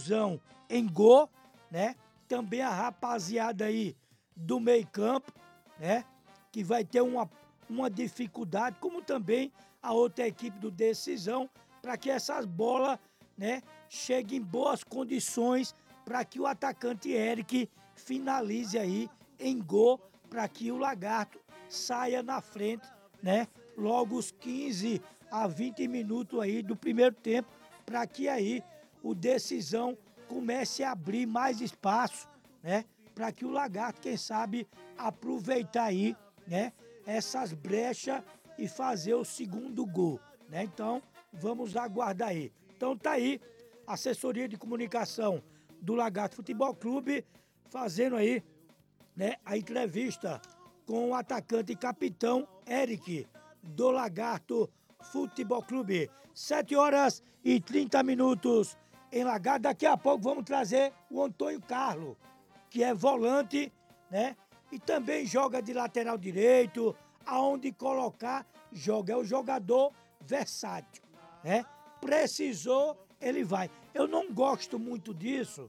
confusão em gol, né? Também a rapaziada aí do meio campo, né? Que vai ter uma dificuldade, como também a outra equipe do Decisão, para que essas bolas, né, cheguem em boas condições para que o atacante Eric finalize aí em gol, para que o Lagarto saia na frente, né? Logo os 15 a 20 minutos aí do primeiro tempo, para que aí o Decisão comece a abrir mais espaço, né? Para que o Lagarto, quem sabe, aproveitar aí, né? Essas brechas e fazer o segundo gol, né? Então, vamos aguardar aí. Então tá aí, a assessoria de comunicação do Lagarto Futebol Clube fazendo aí, né, a entrevista com o atacante e capitão Eric do Lagarto Futebol Clube. 7h30 em Lagarto. Daqui a pouco vamos trazer o Antônio Carlos, que é volante, né? E também joga de lateral direito, aonde colocar, joga. É o jogador versátil, né? Precisou, ele vai. Eu não gosto muito disso,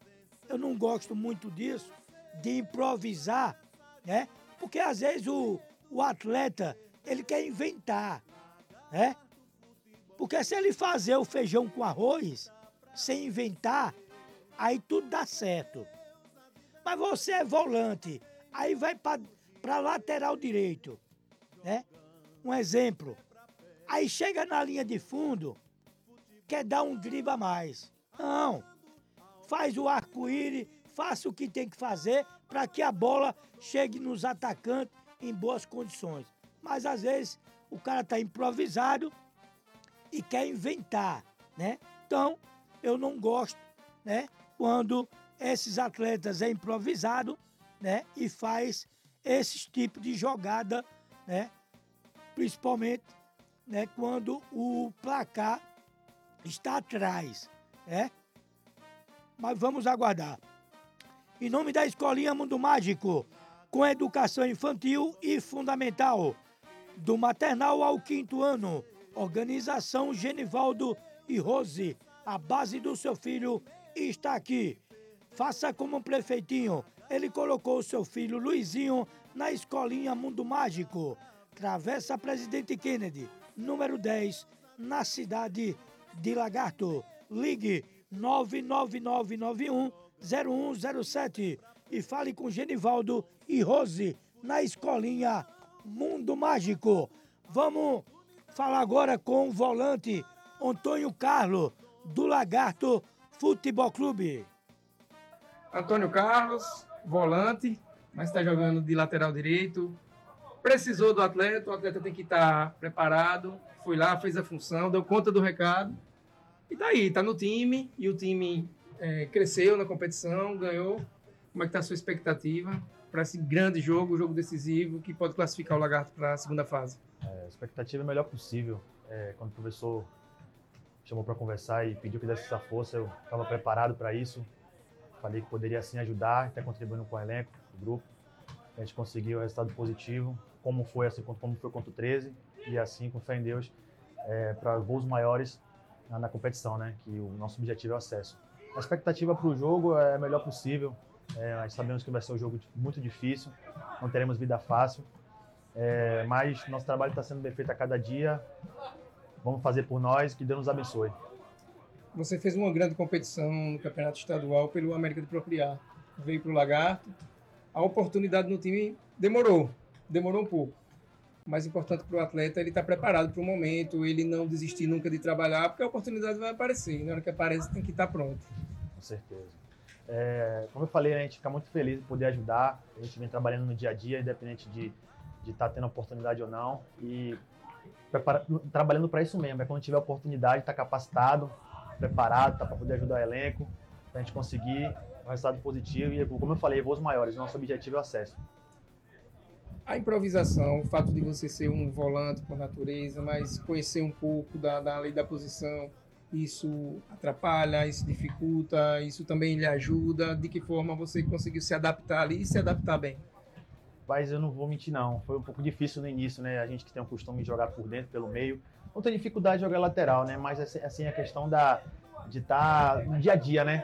de improvisar, né? Porque às vezes o atleta, ele quer inventar, né? Porque se ele fazer o feijão com arroz, sem inventar, aí tudo dá certo. Mas você é volante, aí vai para lateral direito, né? Um exemplo. Aí chega na linha de fundo, quer dar um drible a mais. Não. Faz o arco-íris, faça o que tem que fazer para que a bola chegue nos atacantes em boas condições. Mas às vezes o cara está improvisado e quer inventar, né? Então, eu não gosto, né, quando esses atletas é improvisado, né, e faz esse tipo de jogada, né, principalmente, né, quando o placar está atrás, né? Mas vamos aguardar. Em nome da Escolinha Mundo Mágico, com educação infantil e fundamental, do maternal ao 5º ano, organização Genivaldo e Rose, a base do seu filho está aqui. Faça como um prefeitinho, ele colocou o seu filho Luizinho na Escolinha Mundo Mágico, Travessa Presidente Kennedy, número 10, na cidade de Lagarto. Ligue 99991-0107 e fale com Genivaldo e Rose na Escolinha Mundo Mágico. Vamos falar agora com o volante Antônio Carlos, do Lagarto Futebol Clube. Antônio Carlos, volante, mas está jogando de lateral direito. Precisou do atleta, o atleta tem que estar preparado. Foi lá, fez a função, deu conta do recado. E tá aí, tá no time, e o time cresceu na competição, ganhou. Como é que tá a sua expectativa para esse grande jogo, jogo decisivo, que pode classificar o Lagarto para a segunda fase? A expectativa é a melhor possível. Quando o professor chamou para conversar e pediu que desse essa força, eu estava preparado para isso. Falei que poderia sim ajudar, até contribuindo com o elenco, o grupo. A gente conseguiu um resultado positivo, como foi contra o 13, e assim, com fé em Deus, para voos maiores na competição, né? Que o nosso objetivo é o acesso. A expectativa para o jogo é a melhor possível. Nós sabemos que vai ser um jogo muito difícil, não teremos vida fácil, mas nosso trabalho está sendo bem feito a cada dia. Vamos fazer por nós, que Deus nos abençoe. Você fez uma grande competição no Campeonato Estadual pelo América de Propriar. Veio para o Lagarto. A oportunidade no time demorou um pouco. O mais importante para o atleta é ele estar preparado para o momento, ele não desistir nunca de trabalhar, porque a oportunidade vai aparecer. Na hora que aparece, tem que estar pronto. Com certeza. Como eu falei, a gente fica muito feliz de poder ajudar. A gente vem trabalhando no dia a dia, independente de estar tendo oportunidade ou não. E trabalhando para isso mesmo. Quando tiver oportunidade, estar capacitado, preparado, para poder ajudar o elenco, para a gente conseguir um resultado positivo. E, como eu falei, voos maiores. Nosso objetivo é o acesso. A improvisação, o fato de você ser um volante por natureza, mas conhecer um pouco da lei da posição, isso atrapalha, isso dificulta, isso também lhe ajuda? De que forma você conseguiu se adaptar ali e se adaptar bem? Mas eu não vou mentir não, foi um pouco difícil no início, né? A gente que tem o costume de jogar por dentro, pelo meio, não tem dificuldade de jogar lateral, né? Mas assim, a questão de estar no dia a dia, né?